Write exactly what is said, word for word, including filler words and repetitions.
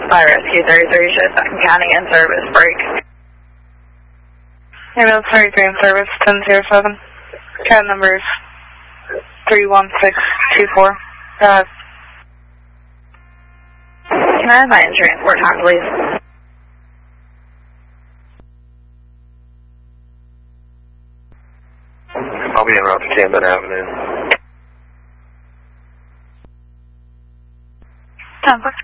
Fire Rescue thirty-three, Showstone County in service, break. Ambulance thirty-three in service, ten zero seven. Cat numbers three one six two four. Go ahead. Can I have my transport time, please? I'll be en route to Camden Avenue. ten six.